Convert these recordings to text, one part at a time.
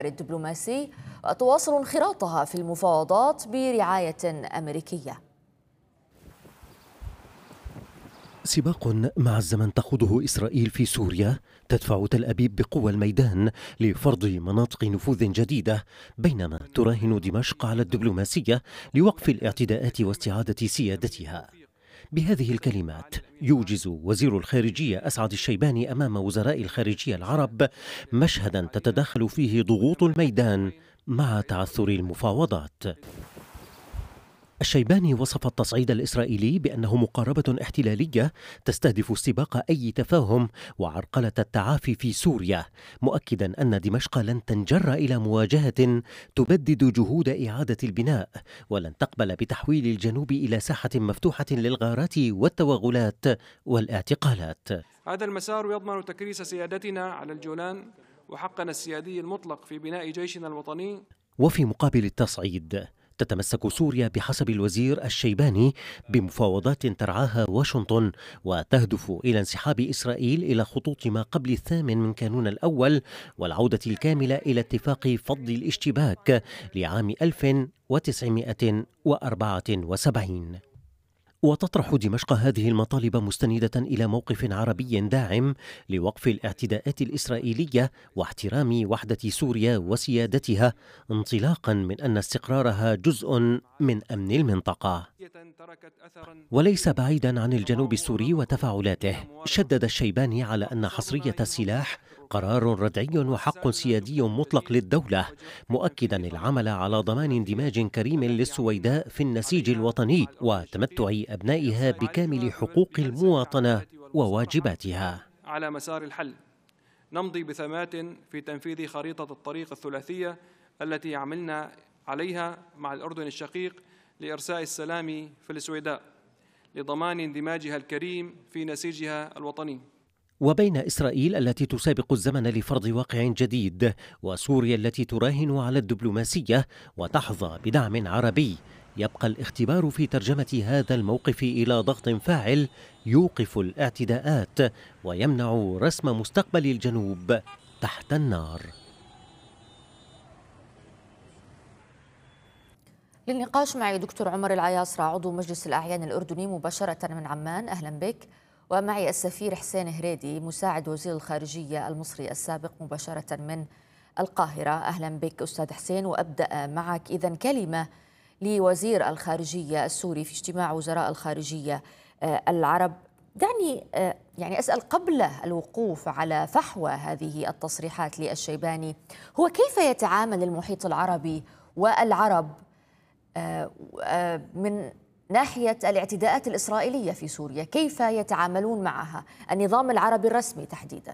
الدبلوماسي تواصل انخراطها في المفاوضات برعاية أمريكية. سباق مع الزمن تخوضه إسرائيل في سوريا تدفع تل أبيب بقوى الميدان لفرض مناطق نفوذ جديدة، بينما تراهن دمشق على الدبلوماسية لوقف الاعتداءات واستعادة سيادتها. بهذه الكلمات يوجز وزير الخارجية أسعد الشيباني أمام وزراء الخارجية العرب مشهدا تتداخل فيه ضغوط الميدان مع تعثر المفاوضات. الشيباني وصف التصعيد الإسرائيلي بأنه مقاربة احتلالية تستهدف استباق أي تفاهم وعرقلة التعافي في سوريا، مؤكدا أن دمشق لن تنجر إلى مواجهة تبدد جهود إعادة البناء، ولن تقبل بتحويل الجنوب إلى ساحة مفتوحة للغارات والتوغلات والاعتقالات. هذا المسار يضمن تكريس سيادتنا على الجولان وحقنا السيادي المطلق في بناء جيشنا الوطني. وفي مقابل التصعيد تتمسك سوريا بحسب الوزير الشيباني بمفاوضات ترعاها واشنطن وتهدف إلى انسحاب إسرائيل إلى خطوط ما قبل 8 من كانون الأول والعودة الكاملة إلى اتفاق فض الاشتباك لعام 1974. وتطرح دمشق هذه المطالب مستندة إلى موقف عربي داعم لوقف الاعتداءات الإسرائيلية واحترام وحدة سوريا وسيادتها، انطلاقا من أن استقرارها جزء من أمن المنطقة. وليس بعيدا عن الجنوب السوري وتفاعلاته، شدد الشيباني على أن حصرية السلاح قرار ردعي وحق سيادي مطلق للدولة، مؤكدا العمل على ضمان اندماج كريم للسويداء في النسيج الوطني وتمتع أبنائها بكامل حقوق المواطنة وواجباتها. على مسار الحل نمضي بثبات في تنفيذ خريطة الطريق الثلاثية التي عملنا عليها مع الأردن الشقيق لإرساء السلام في السويداء لضمان اندماجها الكريم في نسيجها الوطني. وبين إسرائيل التي تسابق الزمن لفرض واقع جديد وسوريا التي تراهن على الدبلوماسية وتحظى بدعم عربي، يبقى الاختبار في ترجمة هذا الموقف إلى ضغط فاعل يوقف الاعتداءات ويمنع رسم مستقبل الجنوب تحت النار. للنقاش معي دكتور عمر العياصرة عضو مجلس الأعيان الأردني مباشرة من عمان، أهلا بك. ومعي السفير حسين هريدي مساعد وزير الخارجية المصري السابق مباشرة من القاهرة، أهلا بك أستاذ حسين. وأبدأ معك إذن كلمة لوزير الخارجية السوري في اجتماع وزراء الخارجية العرب. دعني يعني أسأل قبل الوقوف على فحوى هذه التصريحات للشيباني، هو كيف يتعامل المحيط العربي والعرب من ناحية الاعتداءات الإسرائيلية في سوريا؟ كيف يتعاملون معها النظام العربي الرسمي تحديدا؟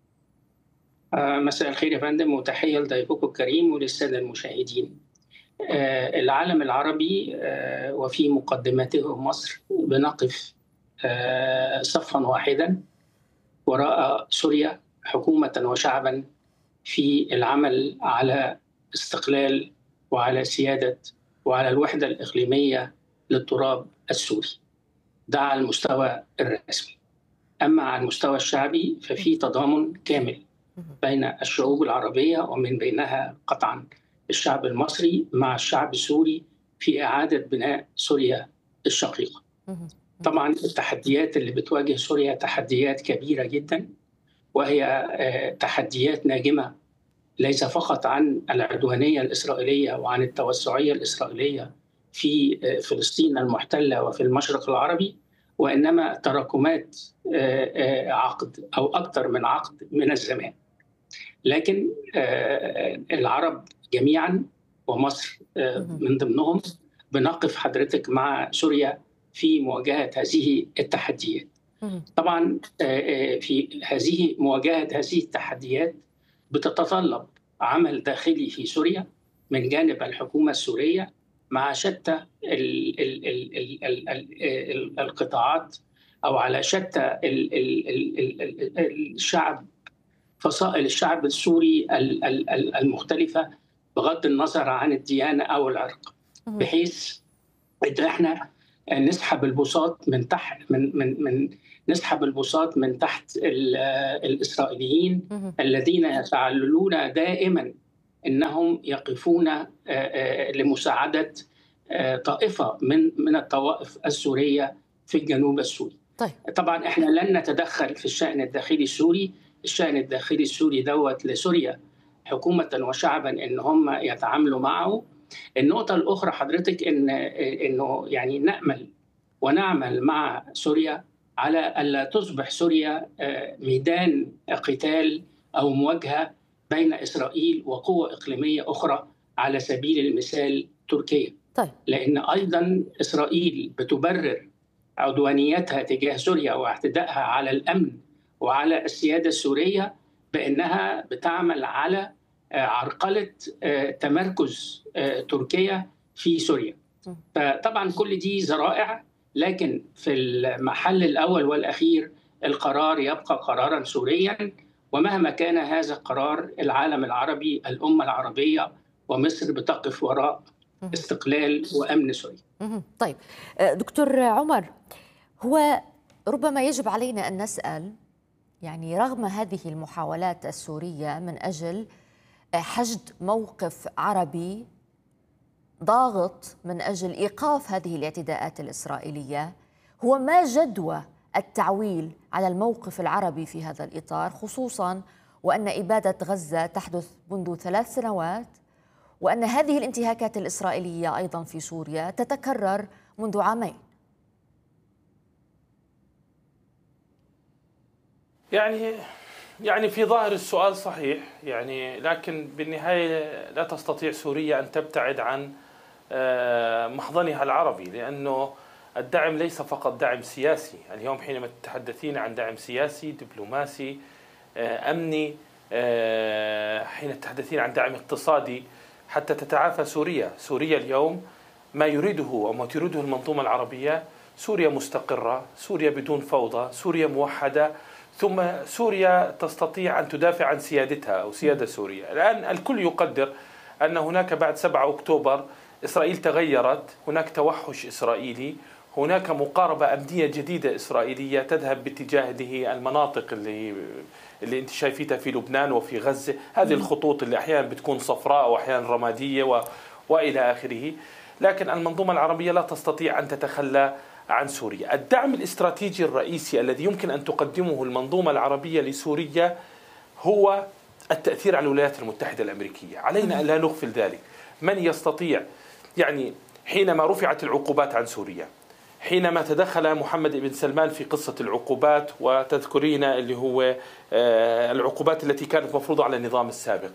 مساء الخير يا فندم، وتحية لضيفكم الكريم وللسادة المشاهدين. العالم العربي وفي مقدمته مصر بنقف صفا واحدا وراء سوريا حكومة وشعبا في العمل على استقلال وعلى سيادة وعلى الوحدة الإقليمية للتراب السوري. ده على المستوى الرسمي. أما على المستوى الشعبي ففي تضامن كامل بين الشعوب العربية ومن بينها قطعا الشعب المصري مع الشعب السوري في إعادة بناء سوريا الشقيقة. طبعا التحديات اللي بتواجه سوريا تحديات كبيرة جدا، وهي تحديات ناجمة ليس فقط عن العدوانية الإسرائيلية وعن التوسعية الإسرائيلية في فلسطين المحتلة وفي المشرق العربي، وإنما تراكمات عقد أو أكثر من عقد من الزمان. لكن العرب جميعا ومصر من ضمنهم بنقف حضرتك مع سوريا في مواجهة هذه التحديات. طبعا في مواجهة هذه التحديات بتتطلب عمل داخلي في سوريا من جانب الحكومة السورية مع شتى القطاعات أو على شتى الشعب، فصائل الشعب السوري المختلفة بغض النظر عن الديانة أو العرق، بحيث إن احنا نسحب البساط من تحت نسحب البساط من تحت الإسرائيليين الذين يتعللون دائما أنهم يقفون لمساعدة طائفة من الطوائف السورية في الجنوب السوري. طيب. طبعا احنا لن نتدخل في الشأن الداخلي السوري، الشأن الداخلي السوري دوت لسوريا حكومة وشعبا ان هم يتعاملوا معه. النقطة الأخرى حضرتك انه يعني نأمل ونعمل مع سوريا على ألا تصبح سوريا ميدان قتال أو مواجهة بين إسرائيل وقوة إقليمية أخرى على سبيل المثال تركيا. طيب. لأن أيضا إسرائيل بتبرر عدوانيتها تجاه سوريا واعتدائها على الأمن وعلى السيادة السورية بأنها بتعمل على عرقلة تمركز تركيا في سوريا. فطبعا كل دي ذرائع، لكن في المحل الأول والأخير القرار يبقى قرارا سوريا، ومهما كان هذا القرار العالم العربي، الأمة العربية ومصر بتقف وراء استقلال وأمن سوريا. طيب دكتور عمر، هو ربما يجب علينا أن نسأل، يعني رغم هذه المحاولات السورية من أجل حشد موقف عربي ضاغط من أجل إيقاف هذه الاعتداءات الإسرائيلية، هو ما جدوى التعويل على الموقف العربي في هذا الإطار، خصوصا وأن إبادة غزة تحدث منذ 3 سنوات، وأن هذه الانتهاكات الإسرائيلية أيضا في سوريا تتكرر منذ عامين؟ يعني في ظاهر السؤال صحيح، يعني لكن بالنهاية لا تستطيع سوريا أن تبتعد عن محضنها العربي، لأنه الدعم ليس فقط دعم سياسي. اليوم حينما تتحدثين عن دعم سياسي دبلوماسي أمني، حين تتحدثين عن دعم اقتصادي حتى تتعافى سوريا اليوم ما يريده أو ما تريده المنظومة العربية سوريا مستقرة، سوريا بدون فوضى، سوريا موحدة، ثم سوريا تستطيع أن تدافع عن سيادتها أو سيادة سوريا. الآن الكل يقدر أن هناك بعد 7 أكتوبر إسرائيل تغيرت، هناك توحش إسرائيلي، هناك مقاربة أمنية جديدة إسرائيلية تذهب باتجاه المناطق اللي أنت شايفيتها في لبنان وفي غزة، هذه الخطوط اللي أحيانا بتكون صفراء وأحيانا رمادية وإلى آخره. لكن المنظومة العربية لا تستطيع أن تتخلى عن سوريا. الدعم الاستراتيجي الرئيسي الذي يمكن أن تقدمه المنظومة العربية لسوريا هو التأثير على الولايات المتحدة الأمريكية. علينا أن لا نغفل ذلك. من يستطيع، يعني حينما رفعت العقوبات عن سوريا، حينما تدخل محمد بن سلمان في قصة العقوبات، وتذكرين اللي هو العقوبات التي كانت مفروضة على النظام السابق،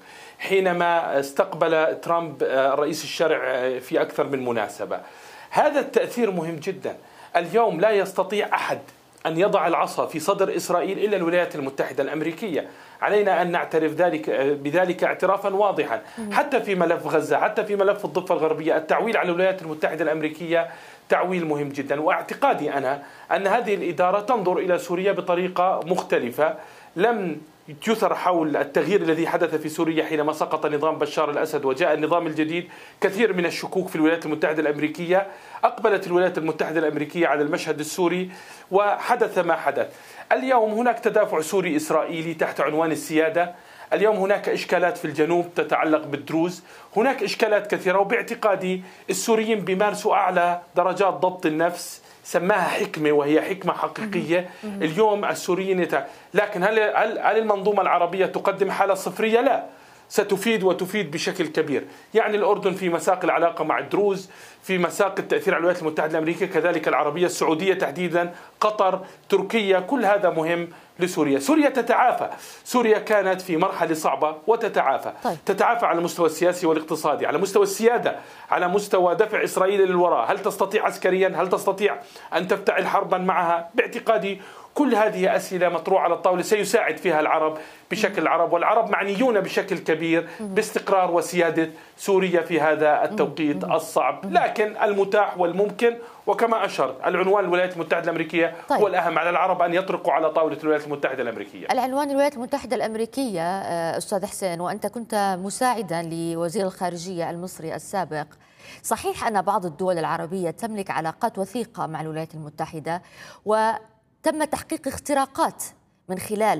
حينما استقبل ترامب رئيس الشرع في أكثر من مناسبة، هذا التأثير مهم جدا. اليوم لا يستطيع أحد أن يضع العصا في صدر إسرائيل إلا الولايات المتحدة الأمريكية. علينا أن نعترف بذلك اعترافا واضحا. حتى في ملف غزة، حتى في ملف الضفة الغربية، التعويل على الولايات المتحدة الأمريكية تعويل مهم جدا. واعتقادي أنا أن هذه الإدارة تنظر إلى سوريا بطريقة مختلفة. لم يثر حول التغيير الذي حدث في سوريا حينما سقط نظام بشار الأسد وجاء النظام الجديد كثير من الشكوك في الولايات المتحدة الأمريكية. أقبلت الولايات المتحدة الأمريكية على المشهد السوري وحدث ما حدث. اليوم هناك تدافع سوري إسرائيلي تحت عنوان السيادة. اليوم هناك إشكالات في الجنوب تتعلق بالدروز، هناك إشكالات كثيرة، وباعتقادي السوريين بيمارسوا أعلى درجات ضبط النفس، سماها حكمة وهي حكمة حقيقية. اليوم السوريين لكن هل المنظومة العربية تقدم حالة صفرية؟ لا، ستفيد وتفيد بشكل كبير. يعني الأردن في مساق العلاقة مع الدروز، في مساق التأثير على الولايات المتحدة الأمريكية، كذلك العربية السعودية تحديدا، قطر، تركيا، كل هذا مهم لسوريا. سوريا تتعافى، سوريا كانت في مرحلة صعبة وتتعافى. تتعافى على المستوى السياسي والاقتصادي، على مستوى السيادة، على مستوى دفع إسرائيل للوراء. هل تستطيع عسكريا؟ هل تستطيع أن تفتعل حربا معها؟ باعتقادي كل هذه أسئلة مطروحة على الطاولة سيساعد فيها العرب بشكل والعرب معنيون بشكل كبير باستقرار وسيادة سوريا في هذا التوقيت الصعب. لكن المتاح والممكن، وكما أشرت، العنوان الولايات المتحدة الأمريكية هو الأهم على العرب أن يطرقوا على طاولة الولايات المتحدة الأمريكية. العنوان الولايات المتحدة الأمريكية أستاذ حسين، وأنت كنت مساعدا لوزير الخارجية المصري السابق. صحيح أن بعض الدول العربية تملك علاقات وثيقة مع الولايات المتحدة، وتم تحقيق اختراقات من خلال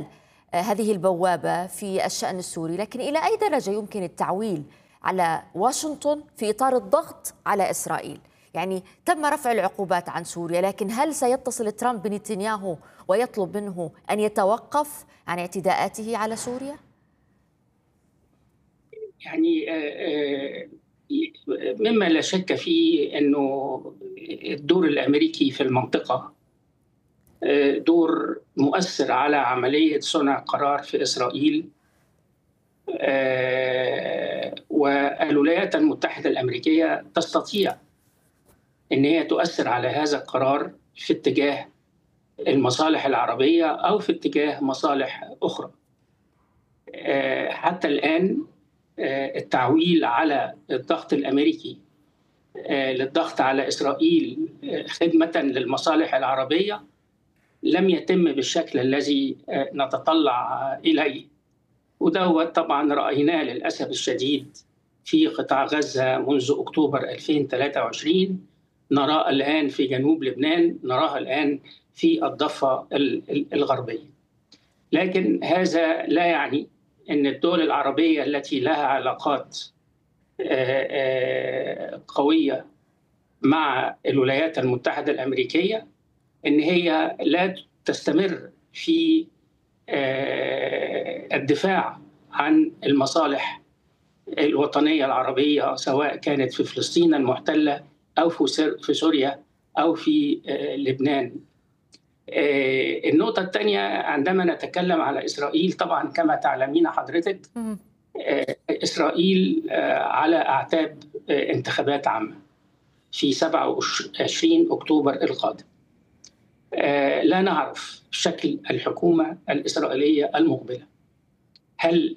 هذه البوابة في الشأن السوري، لكن إلى أي درجة يمكن التعويل على واشنطن في إطار الضغط على إسرائيل؟ يعني تم رفع العقوبات عن سوريا، لكن هل سيتصل ترامب بنتنياهو ويطلب منه أن يتوقف عن اعتداءاته على سوريا؟ يعني مما لا شك فيه أنه الدور الأمريكي في المنطقة دور مؤثر على عملية صنع قرار في إسرائيل، والولايات المتحدة الأمريكية تستطيع أن هي تؤثر على هذا القرار في اتجاه المصالح العربية أو في اتجاه مصالح أخرى. حتى الآن التعويل على الضغط الأمريكي للضغط على إسرائيل خدمة للمصالح العربية لم يتم بالشكل الذي نتطلع إليه، وده طبعا رأيناه للأسف الشديد في قطاع غزة منذ أكتوبر 2023، نراه الآن في جنوب لبنان، نراه الآن في الضفة الغربية. لكن هذا لا يعني أن الدول العربية التي لها علاقات قوية مع الولايات المتحدة الأمريكية أن هي لا تستمر في الدفاع عن المصالح الوطنية العربية، سواء كانت في فلسطين المحتلة أو في سوريا أو في لبنان. النقطة الثانية، عندما نتكلم على إسرائيل، طبعا كما تعلمين حضرتك إسرائيل على أعتاب انتخابات عامة في 27 أكتوبر القادم. لا نعرف شكل الحكومة الإسرائيلية المقبلة، هل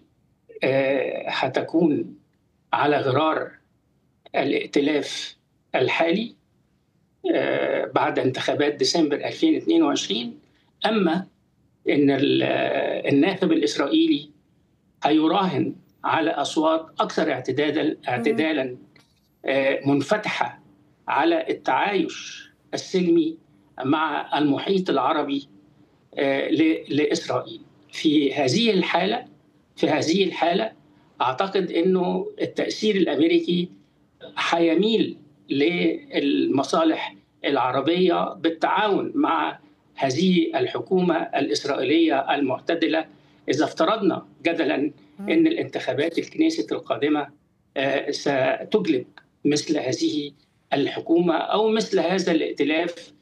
هتكون على غرار الائتلاف الحالي بعد انتخابات ديسمبر 2022، أما أن الناخب الإسرائيلي هيراهن على أصوات أكثر اعتدالا منفتحة على التعايش السلمي مع المحيط العربي لإسرائيل. في هذه الحالة أعتقد أنه التأثير الأمريكي هيميل للمصالح العربية بالتعاون مع هذه الحكومة الإسرائيلية المعتدلة، إذا افترضنا جدلا أن الانتخابات الكنيست القادمة ستجلب مثل هذه الحكومة أو مثل هذا الائتلاف.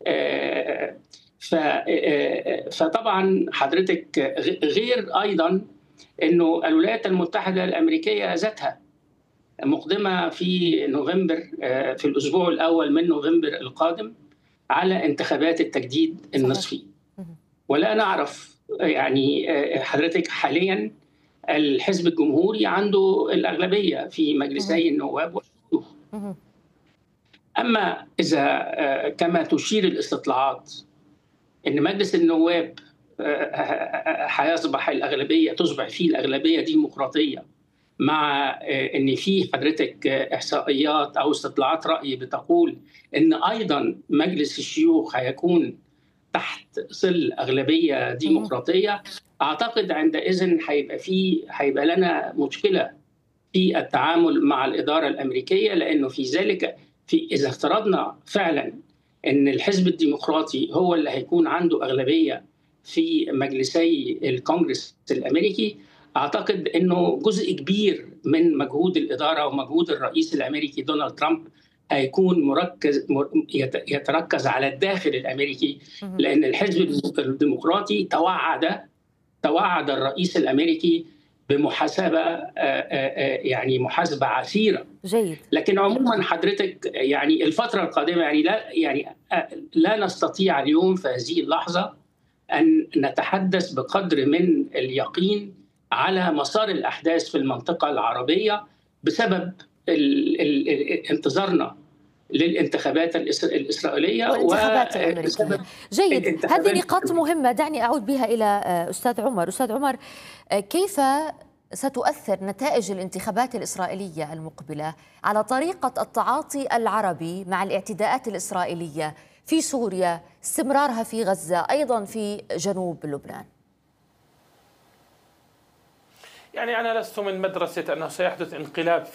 فطبعا حضرتك غير أيضا أنه الولايات المتحدة الأمريكية ذاتها مقدمة في نوفمبر، في الأسبوع الأول من نوفمبر القادم، على انتخابات التجديد النصفي، ولا نعرف يعني حضرتك حاليا الحزب الجمهوري عنده الأغلبية في مجلسي النواب والشيوخ. أما إذا كما تشير الاستطلاعات أن مجلس النواب تصبح فيه الأغلبية ديمقراطية، مع أن في حضرتك إحصائيات أو استطلاعات رأي بتقول أن أيضا مجلس الشيوخ هيكون تحت ظل أغلبية ديمقراطية، أعتقد عندئذ هيبقى لنا مشكلة في التعامل مع الإدارة الأمريكية، لأنه في ذلك إذا افترضنا فعلا أن الحزب الديمقراطي هو اللي هيكون عنده أغلبية في مجلسي الكونغرس الأمريكي، أعتقد أنه جزء كبير من مجهود الإدارة ومجهود الرئيس الأمريكي دونالد ترامب هيكون يتركز على الداخل الأمريكي، لأن الحزب الديمقراطي توعد الرئيس الأمريكي بمحاسبة، يعني محاسبة عسيرة. جيد. لكن عموما حضرتك يعني الفترة القادمة لا نستطيع اليوم في هذه اللحظة أن نتحدث بقدر من اليقين على مسار الأحداث في المنطقة العربية بسبب انتظارنا للانتخابات الإسرائيلية والانتخابات الأمريكية. جيد، هذه نقاط مهمة. دعني أعود بها إلى أستاذ عمر. أستاذ عمر، كيف ستؤثر نتائج الانتخابات الإسرائيلية المقبلة على طريقة التعاطي العربي مع الاعتداءات الإسرائيلية في سوريا، استمرارها في غزة، أيضا في جنوب لبنان؟ يعني أنا لست من مدرسة أنه سيحدث انقلاب